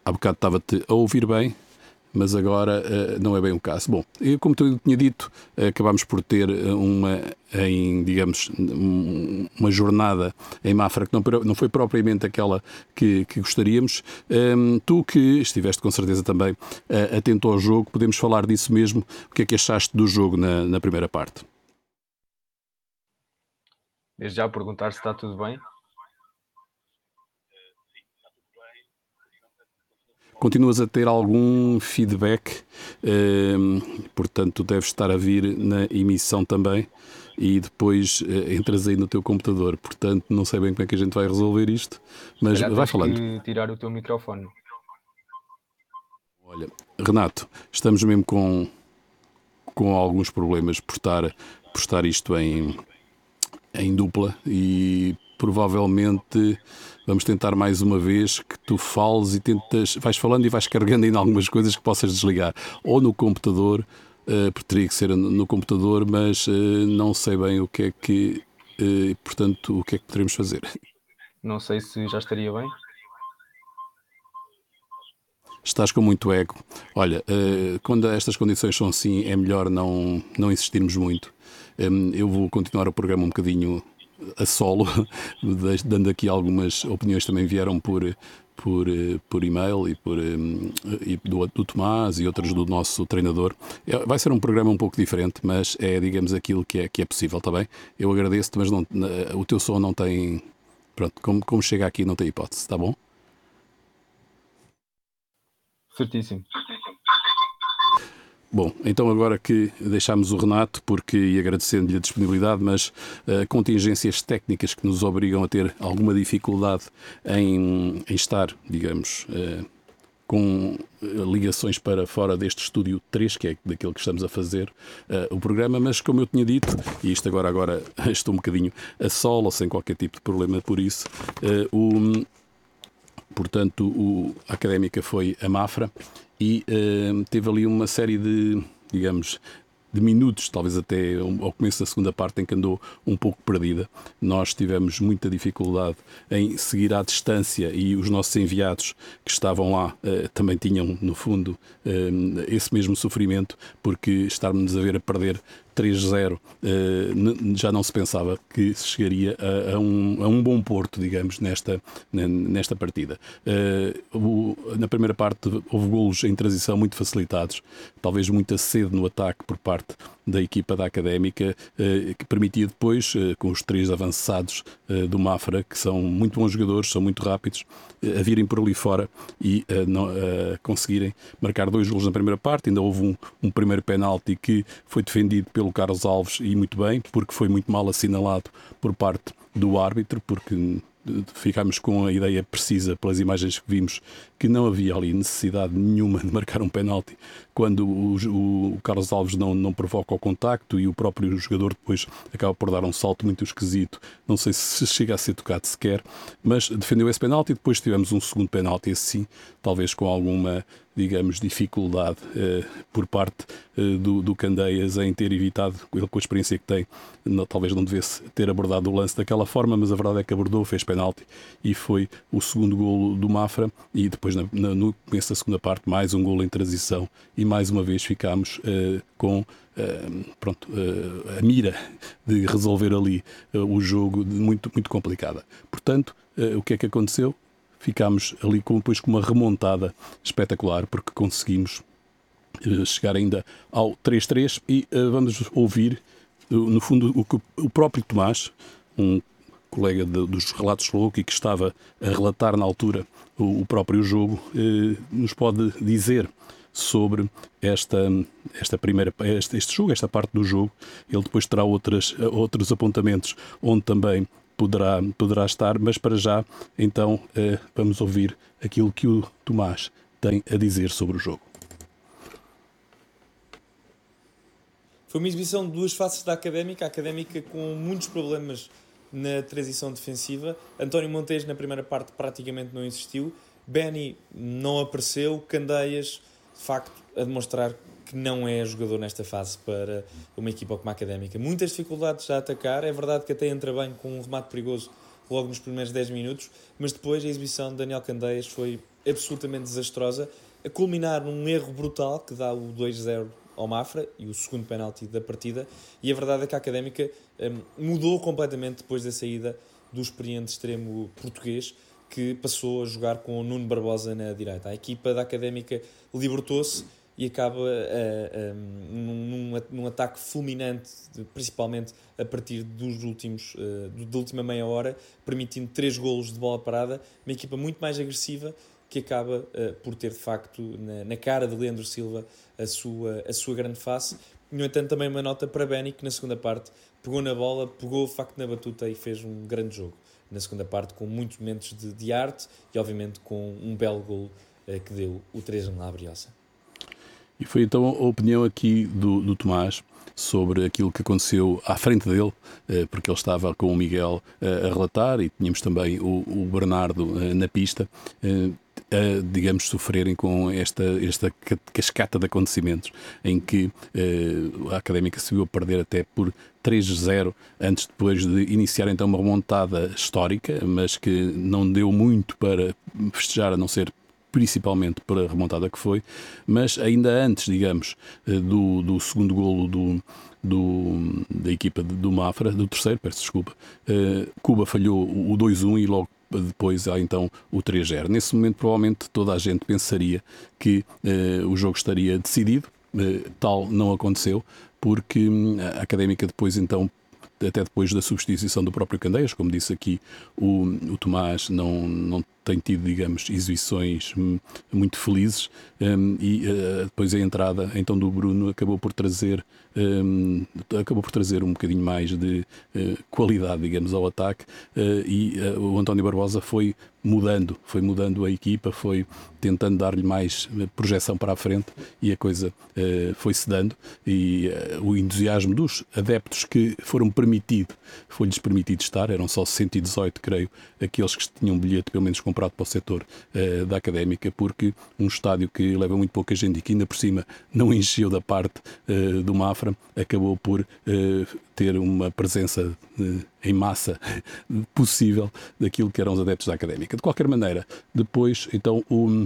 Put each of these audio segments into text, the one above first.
há bocado estava-te a ouvir bem, mas agora não é bem o caso. Bom, eu, como tu tinha dito, acabámos por ter uma jornada em Mafra que não foi propriamente aquela que gostaríamos. Tu que estiveste com certeza também atento ao jogo, podemos falar disso mesmo. O que é que achaste do jogo na primeira parte? Desde já perguntar se está tudo bem. Continuas a ter algum feedback, portanto deves estar a vir na emissão também e depois entras aí no teu computador, portanto não sei bem como é que a gente vai resolver isto, mas vai falando. Que tirar o teu microfone. Olha, Renato, estamos mesmo com alguns problemas por estar isto em dupla e provavelmente vamos tentar mais uma vez que tu fales e vais falando e vais carregando ainda algumas coisas que possas desligar ou no computador, porque teria que ser no computador, mas não sei bem o que é que portanto, o que é que poderemos fazer? Não sei se já estaria bem. Estás com muito eco. Olha, quando estas condições são assim, é melhor não insistirmos muito. Eu vou continuar o programa um bocadinho a solo, dando aqui algumas opiniões também vieram por e-mail e do Tomás e outras do nosso treinador. Vai ser um programa um pouco diferente, mas é, digamos, aquilo que é possível, está bem? Eu agradeço-te, mas o teu som não tem... Pronto, como chega aqui não tem hipótese, está bom? Certíssimo. Bom, então agora que deixámos o Renato, e agradecendo-lhe a disponibilidade, mas contingências técnicas que nos obrigam a ter alguma dificuldade em estar, digamos, com ligações para fora deste estúdio 3, que é daquele que estamos a fazer o programa, mas como eu tinha dito, e isto agora estou um bocadinho a solo, sem qualquer tipo de problema por isso, portanto, a Académica foi a Mafra e teve ali uma série de, digamos, de minutos, talvez até ao começo da segunda parte, em que andou um pouco perdida. Nós tivemos muita dificuldade em seguir à distância e os nossos enviados que estavam lá também tinham, no fundo, esse mesmo sofrimento, porque estarmos a ver a perder 3-0, já não se pensava que se chegaria a um bom porto, digamos, nesta partida. Na primeira parte houve golos em transição muito facilitados, talvez muita sede no ataque por parte da equipa da Académica, que permitia depois, com os 3 avançados do Mafra, que são muito bons jogadores, são muito rápidos, a virem por ali fora e conseguirem marcar 2 golos na primeira parte. Ainda houve um primeiro penalti que foi defendido pelo Carlos Alves e muito bem, porque foi muito mal assinalado por parte do árbitro, porque ficámos com a ideia precisa pelas imagens que vimos que não havia ali necessidade nenhuma de marcar um penalti quando o Carlos Alves não provoca o contacto e o próprio jogador depois acaba por dar um salto muito esquisito, não sei se chega a ser tocado sequer, mas defendeu esse penalti e depois tivemos um segundo penalti, esse sim, talvez com alguma, digamos, dificuldade por parte do Candeias em ter evitado, ele com a experiência que tem, talvez não devesse ter abordado o lance daquela forma, mas a verdade é que abordou, fez penalti e foi o segundo golo do Mafra e depois no começo da segunda parte mais um golo em transição e mais uma vez ficámos com a mira de resolver ali o jogo muito, muito complicada. Portanto, o que é que aconteceu? Ficámos ali depois com uma remontada espetacular, porque conseguimos chegar ainda ao 3-3 e vamos ouvir, no fundo, o que o próprio Tomás, um colega dos Relatos Loucos e que estava a relatar na altura o próprio jogo, nos pode dizer sobre este jogo, esta parte do jogo. Ele depois terá outros apontamentos onde também poderá estar, mas para já, então, vamos ouvir aquilo que o Tomás tem a dizer sobre o jogo. Foi uma exibição de duas faces da Académica, a Académica com muitos problemas na transição defensiva. António Montes na primeira parte praticamente não existiu, Benny não apareceu, Candeias, de facto, a demonstrar que não é jogador nesta fase para uma equipa como a Académica. Muitas dificuldades a atacar, é verdade que até entra bem com um remate perigoso logo nos primeiros 10 minutos, mas depois a exibição de Daniel Candeias foi absolutamente desastrosa, a culminar num erro brutal que dá o 2-0 ao Mafra e o segundo penalti da partida. E a verdade é que a Académica mudou completamente depois da saída do experiente extremo português, que passou a jogar com o Nuno Barbosa na direita. A equipa da Académica libertou-se e acaba num ataque fulminante, principalmente a partir da última meia hora, permitindo 3 golos de bola parada, uma equipa muito mais agressiva, que acaba por ter, de facto, na cara de Leandro Silva a sua grande face. No entanto, também uma nota para Benny, que na segunda parte pegou na bola, pegou o facto na batuta e fez um grande jogo. Na segunda parte, com muitos momentos de arte e, obviamente, com um belo golo que deu o 3-1 à Briosa. E foi então a opinião aqui do Tomás sobre aquilo que aconteceu à frente dele, porque ele estava com o Miguel a relatar e tínhamos também o Bernardo na pista, a, digamos, sofrerem com esta cascata de acontecimentos em que a Académica se viu a perder até por 3-0 antes depois de iniciar então uma remontada histórica, mas que não deu muito para festejar, a não ser principalmente para a remontada que foi, mas ainda antes, digamos, do segundo golo da equipa do Mafra, do terceiro, peço desculpa, Cuba falhou o 2-1 e logo depois há então o 3-0. Nesse momento provavelmente toda a gente pensaria que o jogo estaria decidido, tal não aconteceu, porque a Académica depois então, até depois da substituição do próprio Candeias, como disse aqui o Tomás, não tem tido, digamos, exibições muito felizes, e depois a entrada então do Bruno acabou por trazer um bocadinho mais de qualidade, digamos, ao ataque, e o António Barbosa foi mudando a equipa, foi tentando dar-lhe mais projeção para a frente e a coisa foi-se dando, e o entusiasmo dos adeptos que foi-lhes permitido estar, eram só 118, creio, aqueles que tinham bilhete pelo menos comprado para o setor da Académica, porque um estádio que leva muito pouca gente e que ainda por cima não encheu da parte do Mafra, acabou por ter uma presença em massa possível daquilo que eram os adeptos da Académica. De qualquer maneira, depois então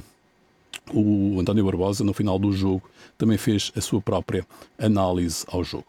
o António Barbosa, no final do jogo, também fez a sua própria análise ao jogo.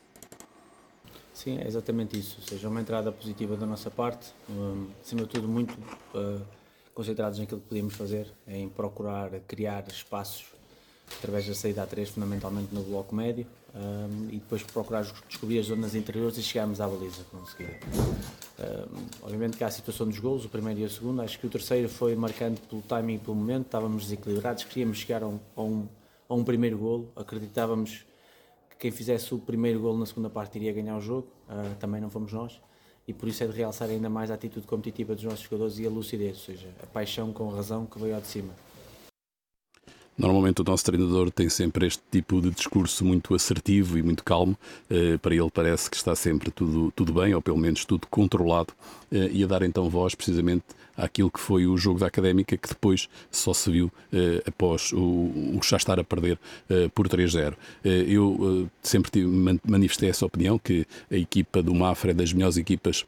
Sim, é exatamente isso, ou seja, uma entrada positiva da nossa parte, acima de tudo muito concentrados naquilo que podíamos fazer, em procurar criar espaços através da saída a 3, fundamentalmente no bloco médio, e depois procurar descobrir as zonas interiores e chegarmos à baliza com seguida. Obviamente que há a situação dos golos, o primeiro e o segundo, acho que o terceiro foi marcante pelo timing e pelo momento, estávamos desequilibrados, queríamos chegar a um primeiro golo, acreditávamos que quem fizesse o primeiro golo na segunda parte iria ganhar o jogo, também não fomos nós, e por isso é de realçar ainda mais a atitude competitiva dos nossos jogadores e a lucidez, ou seja, a paixão com razão que veio ao de cima. Normalmente o nosso treinador tem sempre este tipo de discurso muito assertivo e muito calmo. Para ele parece que está sempre tudo bem, ou pelo menos tudo controlado, e a dar então voz precisamente àquilo que foi o jogo da Académica, que depois só se viu após o já estar a perder por 3-0. Eu sempre manifestei essa opinião, que a equipa do Mafra é das melhores equipas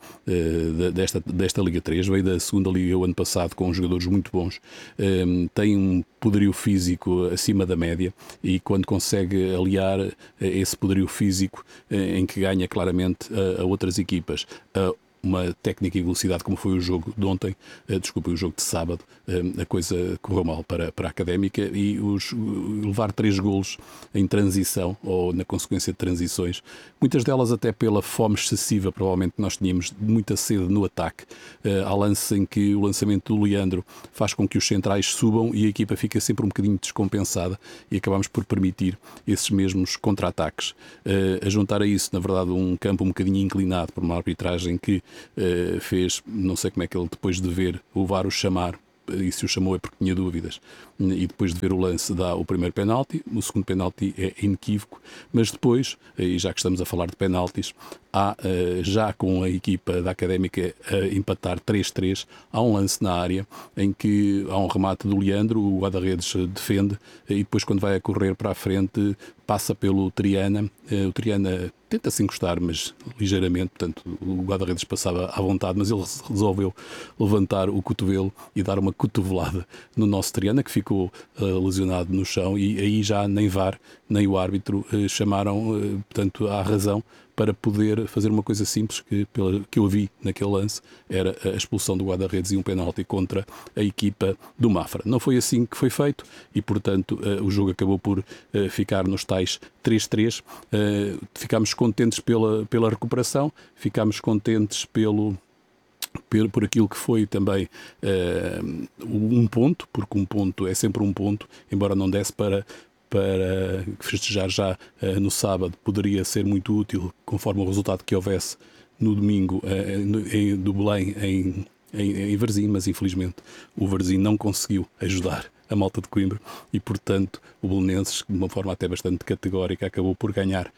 desta Liga 3, veio da segunda Liga o ano passado com jogadores muito bons, tem um poderio físico acima da média, e quando consegue aliar esse poderio físico em que ganha claramente a outras equipas, uma técnica e velocidade como foi o jogo de ontem, o jogo de sábado, a coisa correu mal para a Académica, e levar 3 golos em transição ou na consequência de transições, muitas delas até pela fome excessiva, provavelmente nós tínhamos muita sede no ataque, há lance em que o lançamento do Leandro faz com que os centrais subam e a equipa fica sempre um bocadinho descompensada, e acabamos por permitir esses mesmos contra-ataques. A juntar a isso, na verdade, um campo um bocadinho inclinado por uma arbitragem que fez, não sei como é que ele, depois de ver o VAR o chamar, e se o chamou é porque tinha dúvidas, e depois de ver o lance dá o primeiro penalti, o segundo penalti é inequívoco, mas depois, e já que estamos a falar de penaltis, há, já com a equipa da Académica a empatar 3-3, há um lance na área em que há um remate do Leandro, o guarda-redes defende e depois quando vai a correr para a frente passa pelo Triana, o Triana tenta-se encostar, mas ligeiramente, portanto o guarda-redes passava à vontade, mas ele resolveu levantar o cotovelo e dar uma cotovelada no nosso Triana, que ficou lesionado no chão, e aí já nem VAR, nem o árbitro chamaram, portanto, à razão para poder fazer uma coisa simples que eu vi naquele lance, era a expulsão do guarda-redes e um penalti contra a equipa do Mafra. Não foi assim que foi feito e, portanto, o jogo acabou por ficar nos tais 3-3. Ficámos contentes pela recuperação, ficámos contentes por aquilo que foi também um ponto, porque um ponto é sempre um ponto, embora não desse para festejar já no sábado, poderia ser muito útil conforme o resultado que houvesse no domingo do Belém em Varzim, mas infelizmente o Varzim não conseguiu ajudar a malta de Coimbra e, portanto, o Belenenses, de uma forma até bastante categórica, acabou por ganhar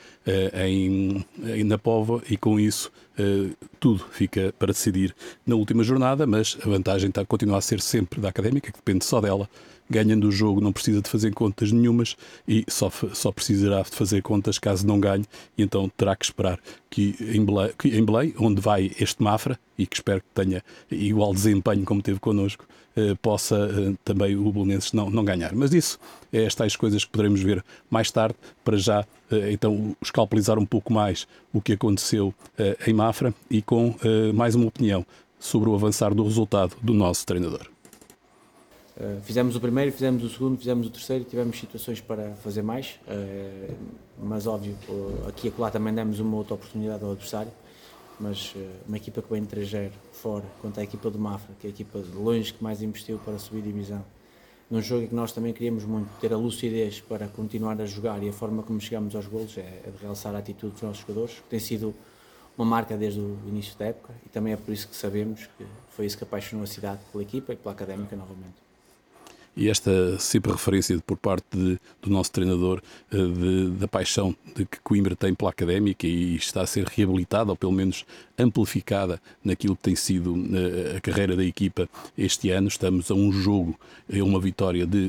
na Póvoa e, com isso, tudo fica para decidir na última jornada, mas a vantagem continua a ser sempre da Académica, que depende só dela. Ganhando o jogo não precisa de fazer contas nenhumas e só precisará de fazer contas caso não ganhe, e então terá que esperar que em Belém, onde vai este Mafra, e que espero que tenha igual desempenho como teve connosco, possa também o Belenenses não ganhar. Mas isso é as tais coisas que poderemos ver mais tarde, para já então escalpelizar um pouco mais o que aconteceu em Mafra e com mais uma opinião sobre o avançar do resultado do nosso treinador. Fizemos o primeiro, fizemos o segundo, fizemos o terceiro, tivemos situações para fazer mais, mas óbvio, aqui e acolá também demos uma outra oportunidade ao adversário, mas uma equipa que vem de 3-0 fora, contra a equipa do Mafra, que é a equipa de longe que mais investiu para subir divisão, num jogo em que nós também queríamos muito ter a lucidez para continuar a jogar, e a forma como chegamos aos golos é de realçar a atitude dos nossos jogadores, que tem sido uma marca desde o início da época, e também é por isso que sabemos que foi isso que apaixonou a cidade pela equipa e pela Académica novamente. E esta sempre referência por parte do nosso treinador da paixão de que Coimbra tem pela Académica e está a ser reabilitada, ou pelo menos amplificada naquilo que tem sido a carreira da equipa este ano. Estamos a um jogo, a uma vitória de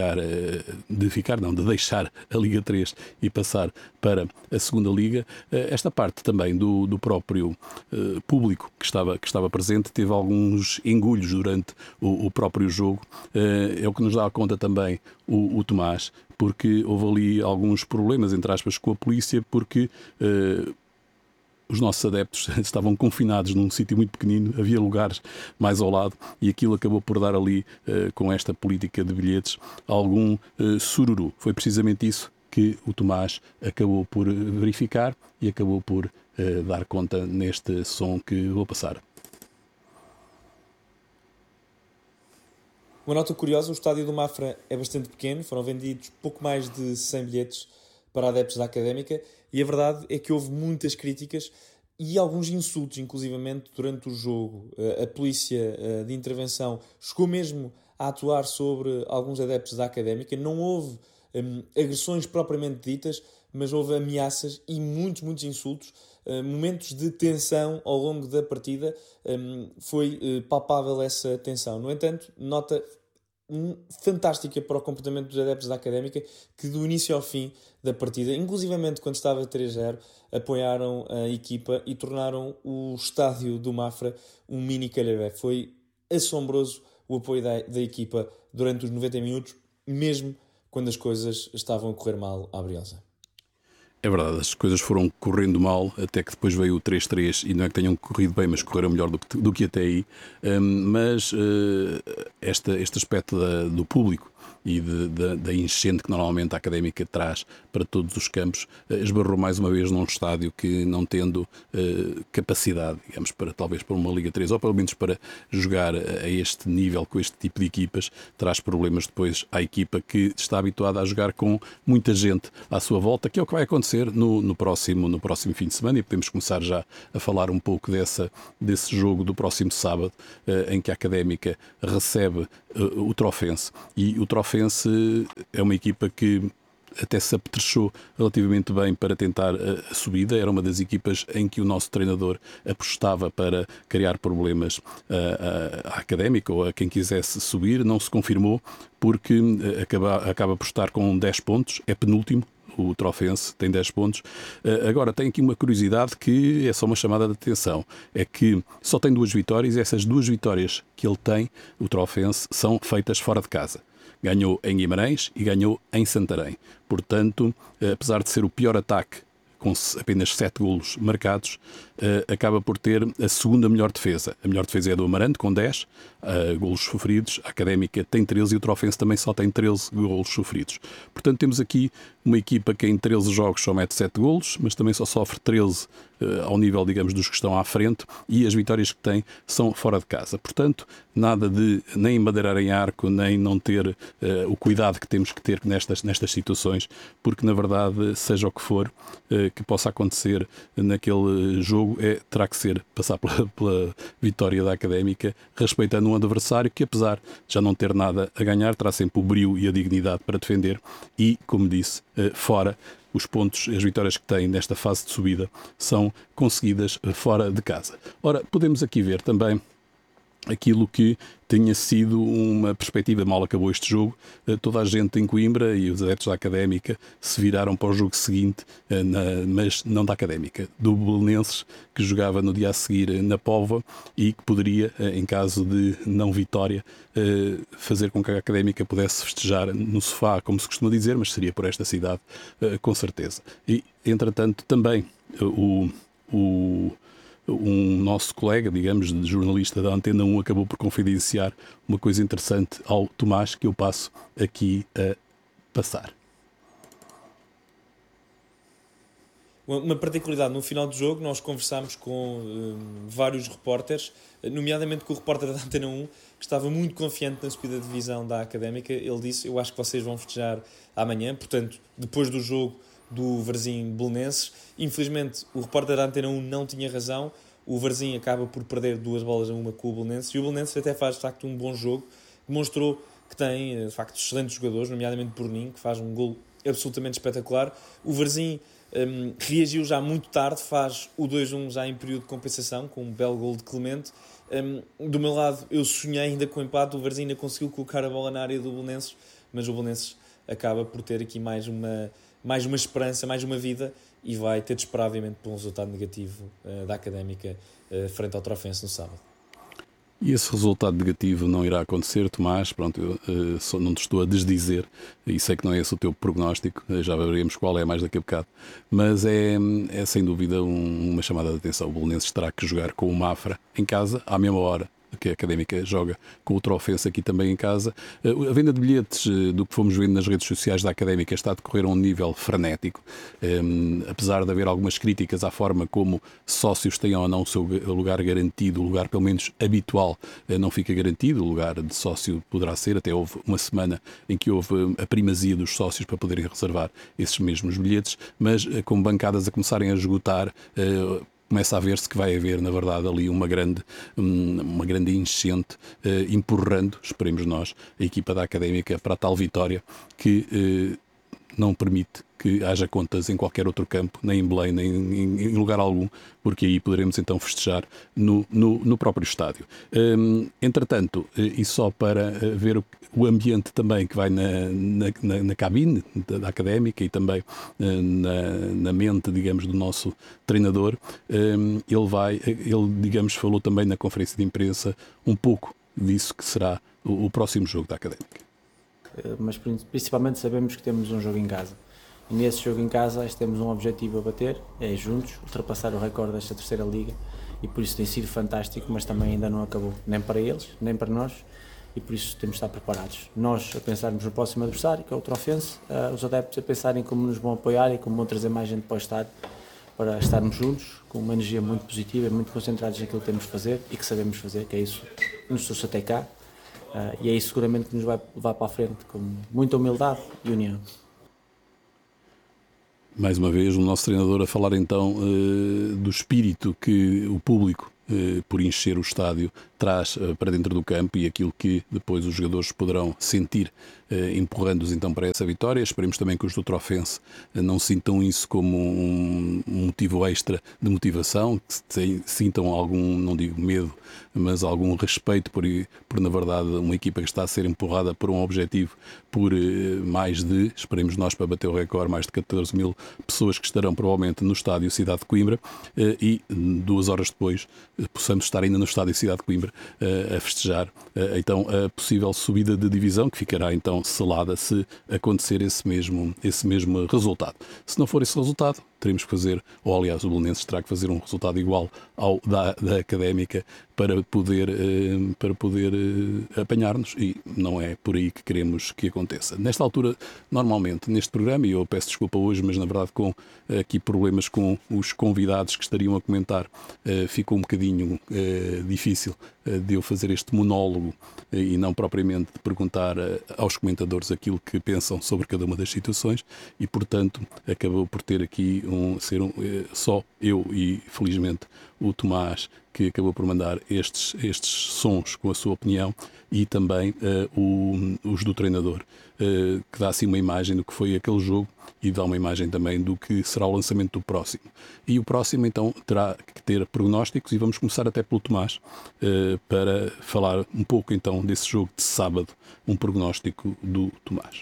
deixar a Liga 3 e passar para a segunda Liga. Esta parte também do próprio público que estava presente teve alguns engulhos durante o próprio jogo. É o que nos dá conta também o Tomás, porque houve ali alguns problemas, entre aspas, com a polícia, porque os nossos adeptos estavam confinados num sítio muito pequenino, havia lugares mais ao lado, e aquilo acabou por dar ali, com esta política de bilhetes, algum sururu. Foi precisamente isso que o Tomás acabou por verificar e acabou por dar conta neste som que vou passar. Uma nota curiosa, o estádio do Mafra é bastante pequeno, foram vendidos pouco mais de 100 bilhetes para adeptos da Académica, e a verdade é que houve muitas críticas e alguns insultos, inclusivamente, durante o jogo. A polícia de intervenção chegou mesmo a atuar sobre alguns adeptos da Académica. Não houve agressões propriamente ditas, mas houve ameaças e muitos insultos. Momentos de tensão ao longo da partida, foi palpável essa tensão. No entanto, nota fantástica para o comportamento dos adeptos da Académica, que do início ao fim da partida, inclusivamente quando estava 3-0, apoiaram a equipa e tornaram o estádio do Mafra um mini Calhabé. Foi assombroso o apoio da equipa durante os 90 minutos, mesmo quando as coisas estavam a correr mal à Briosa. É verdade, as coisas foram correndo mal, até que depois veio o 3-3, e não é que tenham corrido bem, mas correram melhor do que até aí. Mas este aspecto do público e da enchente que normalmente a Académica traz para todos os campos, esbarrou mais uma vez num estádio que, não tendo capacidade, digamos, talvez para uma Liga 3, ou pelo menos para jogar a este nível, com este tipo de equipas, traz problemas depois à equipa que está habituada a jogar com muita gente à sua volta, que é o que vai acontecer no próximo fim de semana, e podemos começar já a falar um pouco desse jogo do próximo sábado, em que a Académica recebe o Trofense, e o Trofense é uma equipa que até se apetrechou relativamente bem para tentar a subida. Era uma das equipas em que o nosso treinador apostava para criar problemas à Académica ou a quem quisesse subir. Não se confirmou porque acaba por estar com 10 pontos, é penúltimo. O Trofense tem 10 pontos. Agora, tem aqui uma curiosidade que é só uma chamada de atenção. É que só tem 2 vitórias e essas 2 vitórias que ele tem, o Trofense, são feitas fora de casa. Ganhou em Guimarães e ganhou em Santarém. Portanto, apesar de ser o pior ataque, com apenas 7 golos marcados, acaba por ter a segunda melhor defesa. A melhor defesa é a do Amarante, com 10 golos sofridos. A Académica tem 13 e o Trofense também só tem 13 golos sofridos. Portanto, temos aqui uma equipa que em 13 jogos só mete 7 golos, mas também só sofre 13 ao nível, digamos, dos que estão à frente, e as vitórias que tem são fora de casa. Portanto, nada de nem embadeirar em arco, nem não ter o cuidado que temos que ter nestas situações, porque, na verdade, seja o que for que possa acontecer naquele jogo, terá que ser passar pela vitória da Académica, respeitando um adversário que, apesar de já não ter nada a ganhar, terá sempre o brio e a dignidade para defender e, como disse, fora. Os pontos, as vitórias que tem nesta fase de subida são conseguidas fora de casa. Ora, podemos aqui ver também aquilo que tinha sido uma perspectiva. Mal acabou este jogo, toda a gente em Coimbra e os adeptos da Académica se viraram para o jogo seguinte, mas não da Académica, do Belenenses, que jogava no dia a seguir na Póvoa e que poderia, em caso de não vitória, fazer com que a Académica pudesse festejar no sofá, como se costuma dizer, mas seria por esta cidade, com certeza. E, entretanto, também um nosso colega, digamos, de jornalista da Antena 1, acabou por confidenciar uma coisa interessante ao Tomás, que eu passo aqui a passar. Uma particularidade, no final do jogo nós conversámos com vários repórteres, nomeadamente com o repórter da Antena 1, que estava muito confiante na subida de divisão da Académica. Ele disse: eu acho que vocês vão festejar amanhã, portanto, depois do jogo do Varzim Belenenses. Infelizmente, o repórter da Antena 1 não tinha razão. O Varzim acaba por perder 2-1 com o Belenenses, e o Belenenses até faz, de facto, um bom jogo. Demonstrou que tem, de facto, excelentes jogadores, nomeadamente Bruninho, que faz um golo absolutamente espetacular. O Varzim reagiu já muito tarde, faz o 2-1 já em período de compensação, com um belo golo de Clemente. Do meu lado, eu sonhei ainda com o empate. O Varzim ainda conseguiu colocar a bola na área do Belenenses, mas o Belenenses acaba por ter aqui mais uma esperança, mais uma vida, e vai ter de esperar, obviamente, por um resultado negativo da Académica frente ao Trofense no sábado. E esse resultado negativo não irá acontecer, Tomás. Pronto, eu só não te estou a desdizer, e sei que não é esse o teu prognóstico, já veremos qual é mais daqui a bocado, mas é sem dúvida uma chamada de atenção. O Belenenses terá que jogar com o Mafra em casa, à mesma hora que a Académica joga com o Trofense aqui também em casa. A venda de bilhetes, do que fomos vendo nas redes sociais da Académica, está a decorrer a um nível frenético, apesar de haver algumas críticas à forma como sócios têm ou não o seu lugar garantido. O lugar, pelo menos habitual, não fica garantido. O lugar de sócio poderá ser, até houve uma semana em que houve a primazia dos sócios para poderem reservar esses mesmos bilhetes, mas com bancadas a começarem a esgotar, começa a ver-se que vai haver, na verdade, ali uma grande enchente, empurrando, esperemos nós, a equipa da Académica para a tal vitória que não permite que haja contas em qualquer outro campo, nem em Belém, nem em lugar algum, porque aí poderemos então festejar no próprio estádio. Entretanto, e só para ver o ambiente também que vai na cabine da Académica e também na mente, digamos, do nosso treinador, ele, digamos, falou também na conferência de imprensa um pouco disso que será o próximo jogo da Académica. Mas principalmente sabemos que temos um jogo em casa. E nesse jogo em casa temos um objetivo a bater, é juntos ultrapassar o recorde desta terceira liga, e por isso tem sido fantástico, mas também ainda não acabou, nem para eles, nem para nós, e por isso temos de estar preparados. Nós a pensarmos no próximo adversário, que é o Trofense, os adeptos a pensarem como nos vão apoiar e como vão trazer mais gente para o estádio, para estarmos juntos, com uma energia muito positiva, muito concentrados naquilo que temos de fazer e que sabemos fazer, que é isso que nos trouxe até cá. E é isso seguramente que nos vai levar para a frente, com muita humildade e união. Mais uma vez, o nosso treinador a falar então do espírito que o público por encher o estádio traz para dentro do campo e aquilo que depois os jogadores poderão sentir, empurrando-os então para essa vitória. Esperemos também que os do Trofense não sintam isso como um motivo extra de motivação, que sintam algum, não digo medo, mas algum respeito por na verdade uma equipa que está a ser empurrada por um objetivo, por mais de, esperemos nós para bater o recorde, mais de 14 mil pessoas que estarão provavelmente no estádio Cidade de Coimbra, e 2 horas depois possamos estar ainda no estádio Cidade de Coimbra a festejar então a possível subida de divisão, que ficará então selada se acontecer esse mesmo resultado. Se não for esse resultado, teremos que fazer, ou aliás o Belenenses terá que fazer um resultado igual ao da Académica para poder apanhar-nos, e não é por aí que queremos que aconteça. Nesta altura, normalmente, neste programa, e eu peço desculpa hoje, mas na verdade com aqui problemas com os convidados que estariam a comentar, ficou um bocadinho difícil de eu fazer este monólogo e não propriamente de perguntar aos comentadores aquilo que pensam sobre cada uma das situações, e portanto acabou por ter aqui só eu e felizmente o Tomás, que acabou por mandar estes sons com a sua opinião, e também os do treinador, que dá assim uma imagem do que foi aquele jogo e dá uma imagem também do que será o lançamento do próximo. E o próximo então terá que ter prognósticos, e vamos começar até pelo Tomás, para falar um pouco então desse jogo de sábado, um prognóstico do Tomás.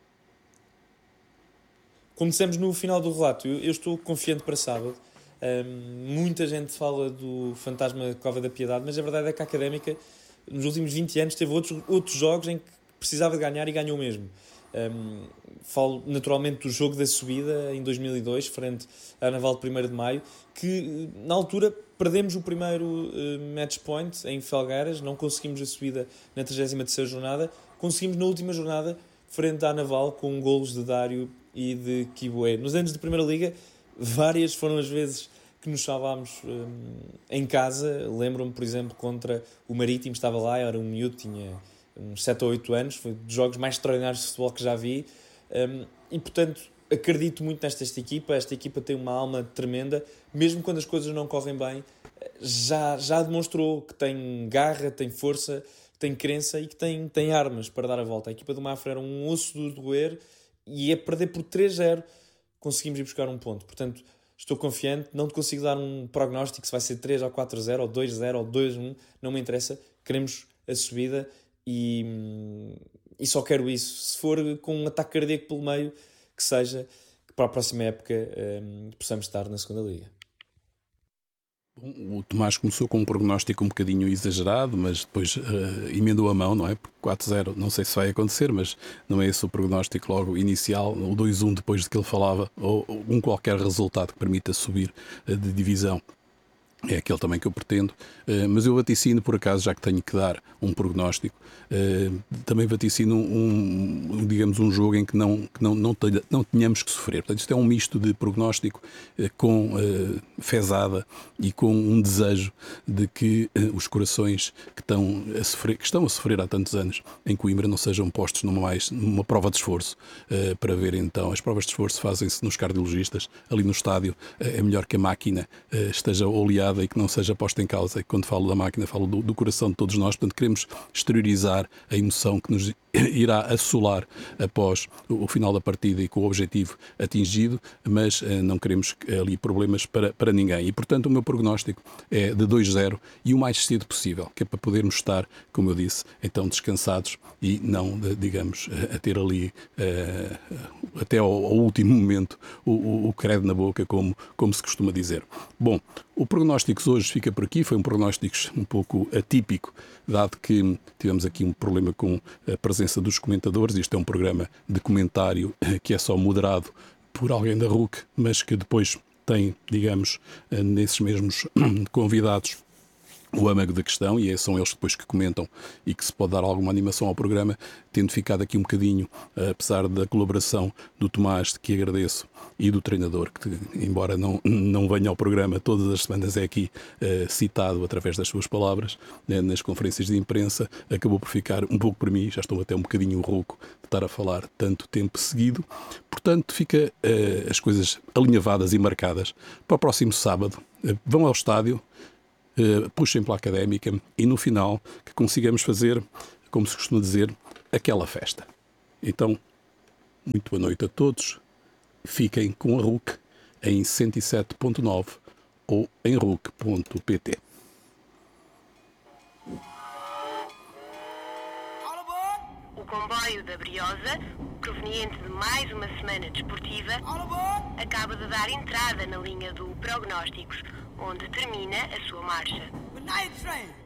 Como dissemos no final do relato, eu estou confiante para sábado. Muita gente fala do fantasma Cova da Piedade, mas a verdade é que a Académica nos últimos 20 anos teve outros jogos em que precisava de ganhar e ganhou mesmo. Falo naturalmente do jogo da subida em 2002 frente à Naval de 1º de Maio, que na altura perdemos o primeiro match point em Felgueiras, não conseguimos a subida na 33ª jornada, conseguimos na última jornada frente à Naval com golos de Dário e de Kibué. Nos anos de Primeira Liga, várias foram as vezes que nos salvámos em casa. Lembro-me, por exemplo, contra o Marítimo, estava lá, eu era um miúdo, tinha uns 7 ou 8 anos, foi dos jogos mais extraordinários de futebol que já vi, e portanto acredito muito esta equipa tem uma alma tremenda, mesmo quando as coisas não correm bem, já demonstrou que tem garra, tem força, tem crença e que tem armas para dar a volta. A equipa do Mafra era um osso duro de roer, e é perder por 3-0 conseguimos ir buscar um ponto. Portanto, estou confiante, não te consigo dar um prognóstico se vai ser 3 ou 4-0 ou 2-0 ou 2-1, não me interessa, queremos a subida e só quero isso. Se for com um ataque cardíaco pelo meio, que seja, que para a próxima época possamos estar na segunda Liga. O Tomás começou com um prognóstico um bocadinho exagerado, mas depois emendou a mão, não é? Porque 4-0 não sei se vai acontecer, mas não é esse o prognóstico logo inicial. O 2-1 depois de que ele falava, ou um qualquer resultado que permita subir de divisão, é aquele também que eu pretendo, mas eu vaticino, por acaso, já que tenho que dar um prognóstico, também vaticino digamos, um jogo em que não tenhamos que sofrer. Portanto, isto é um misto de prognóstico com fezada e com um desejo de que os corações que estão a sofrer há tantos anos em Coimbra não sejam postos numa prova de esforço, para ver então. As provas de esforço fazem-se nos cardiologistas, ali no estádio. É melhor que a máquina esteja oleada e que não seja posta em causa. E quando falo da máquina, falo do coração de todos nós. Portanto, queremos exteriorizar a emoção que nos irá assolar após o final da partida e com o objetivo atingido, mas não queremos ali problemas para ninguém. E, portanto, o meu prognóstico é de 2-0 e o mais cedo possível, que é para podermos estar, como eu disse, então descansados e não, digamos, a ter ali até ao último momento o credo na boca, como se costuma dizer. Bom, o prognósticos hoje fica por aqui. Foi um prognóstico um pouco atípico, dado que tivemos aqui um problema com a presença dos comentadores. Isto é um programa de comentário que é só moderado por alguém da RUC, mas que depois tem, digamos, nesses mesmos convidados, o âmago da questão, e são eles depois que comentam e que se pode dar alguma animação ao programa, tendo ficado aqui um bocadinho, apesar da colaboração do Tomás, que agradeço, e do treinador, que embora não venha ao programa todas as semanas, é aqui citado através das suas palavras, nas conferências de imprensa, acabou por ficar um pouco para mim, já estou até um bocadinho rouco de estar a falar tanto tempo seguido. Portanto, fica as coisas alinhavadas e marcadas para o próximo sábado. Vão ao estádio, puxem pela Académica e no final que consigamos fazer, como se costuma dizer, aquela festa. Então, muito boa noite a todos. Fiquem com a RUC em 107.9 ou em RUC.pt. O comboio da Briosa, proveniente de mais uma semana desportiva, acaba de dar entrada na linha do Prognósticos, onde termina a sua marcha.